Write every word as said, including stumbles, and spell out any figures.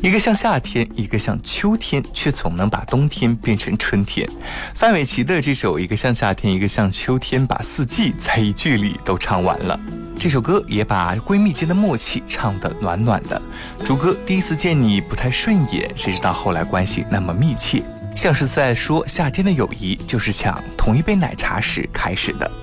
一个像夏天，一个像秋天，却总能把冬天变成春天。范玮琪的这首《一个像夏天，一个像秋天》，把四季在一句里都唱完了。这首歌也把闺蜜间的默契唱得暖暖的。主歌第一次见你不太顺眼，谁知道后来关系那么密切，像是在说夏天的友谊就是抢同一杯奶茶时开始的。